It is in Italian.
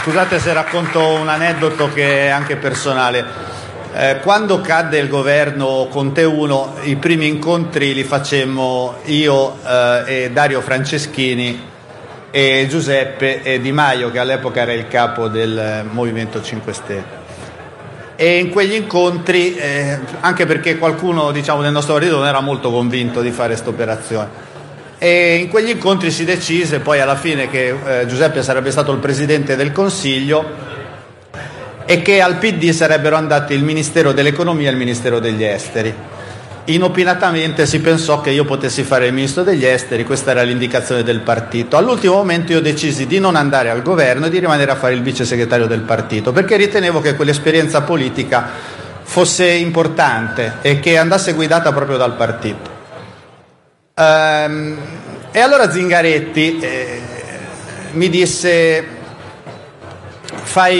Scusate se racconto un aneddoto che è anche personale. Quando cadde il governo Conte 1, i primi incontri li facemmo io e Dario Franceschini e Giuseppe e Di Maio, che all'epoca era il capo del Movimento 5 Stelle. E in quegli incontri, anche perché qualcuno del nostro partito non era molto convinto di fare questa operazione, e in quegli incontri si decise poi alla fine che Giuseppe sarebbe stato il Presidente del Consiglio e che al PD sarebbero andati il Ministero dell'Economia e il Ministero degli Esteri. Inopinatamente si pensò che io potessi fare il Ministro degli Esteri, questa era l'indicazione del partito. All'ultimo momento io decisi di non andare al governo e di rimanere a fare il vice segretario del partito, perché ritenevo che quell'esperienza politica fosse importante e che andasse guidata proprio dal partito. E allora Zingaretti mi disse: fai